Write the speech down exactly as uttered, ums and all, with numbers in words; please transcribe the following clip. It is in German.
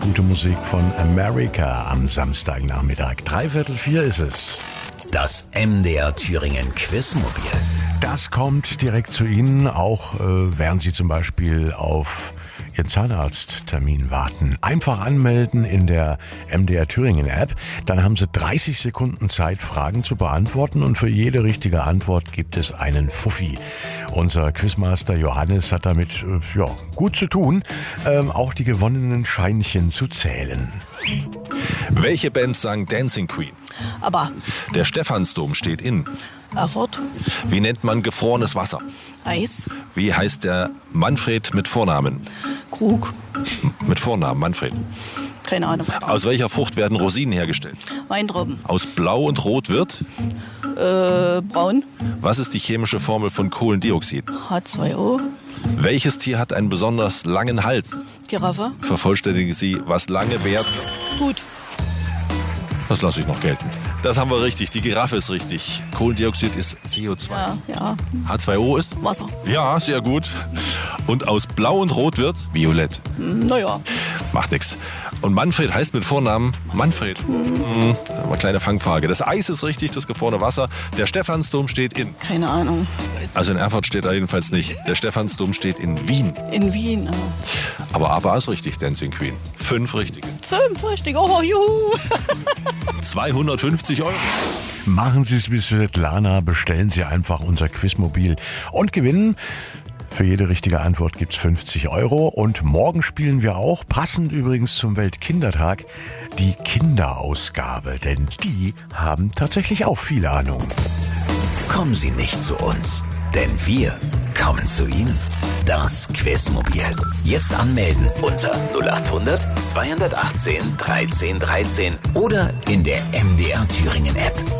gute Musik von America am Samstagnachmittag. Dreiviertel vier ist es. Das M D R Thüringen Quizmobil. Das kommt direkt zu Ihnen, auch äh, während Sie zum Beispiel auf Ihren Zahnarzttermin warten. Einfach anmelden in der M D R Thüringen App. Dann haben Sie dreißig Sekunden Zeit, Fragen zu beantworten, und für jede richtige Antwort gibt es einen Fuffi. Unser Quizmaster Johannes hat damit äh, ja, gut zu tun, ähm, auch die gewonnenen Scheinchen zu zählen. Welche Band sang Dancing Queen? Aber Der Stephansdom steht in. Erfurt, Wie nennt man gefrorenes Wasser? Eis, Wie heißt der Manfred mit Vornamen? Krug, Mit Vornamen, Manfred. keine Ahnung. Aus welcher Frucht werden Rosinen hergestellt? Weintrauben, Aus Blau und Rot wird? äh, braun, Was ist die chemische Formel von Kohlendioxid? H zwei O, Welches Tier hat einen besonders langen Hals? Giraffe, Vervollständigen Sie, was lange währt. Hut, Das lasse ich noch gelten. Das haben wir richtig. Die Giraffe ist richtig. Kohlendioxid ist C O zwei. ja, ja, H zwei O ist? Wasser. Ja, sehr gut. Und aus Blau und Rot wird? Violett. Naja, Macht nix. Und Manfred heißt mit Vornamen Manfred. Mhm. Eine kleine Fangfrage. Das Eis ist richtig, das gefrorene Wasser. Der Stephansdom steht in. keine Ahnung. Also in Erfurt steht er jedenfalls nicht. Der Stephansdom steht in Wien. In Wien, äh, Aber aber ist richtig, Dancing Queen. Fünf richtige. fünf richtig, oh, juhu. zweihundertfünfzig Euro. Machen Sie es wie Svetlana, bestellen Sie einfach unser Quizmobil und gewinnen. Für jede richtige Antwort gibt's fünfzig Euro, und morgen spielen wir auch, passend übrigens zum Weltkindertag, die Kinderausgabe, denn die haben tatsächlich auch viel Ahnung. Kommen Sie nicht zu uns, denn wir kommen zu Ihnen. Das Quizmobil. Jetzt anmelden unter null acht hundert zweihundertachtzehn dreizehn dreizehn oder in der M D R Thüringen App.